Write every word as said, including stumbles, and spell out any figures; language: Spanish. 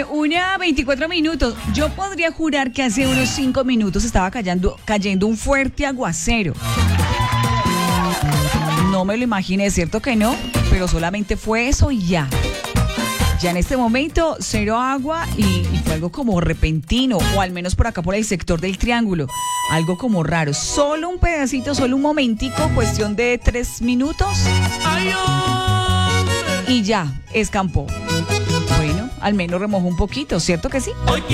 una veinticuatro minutos. Yo podría jurar que hace unos cinco minutos estaba cayendo, cayendo un fuerte aguacero. No me lo imaginé, ¿cierto que no? Pero solamente fue eso y ya. Ya en este momento, cero agua y, y fue algo como repentino, o al menos por acá por el sector del Triángulo. Algo como raro. Solo un pedacito, solo un momentico, cuestión de tres minutos. Y ya, escampó. Bueno, al menos remojó un poquito, ¿cierto que sí?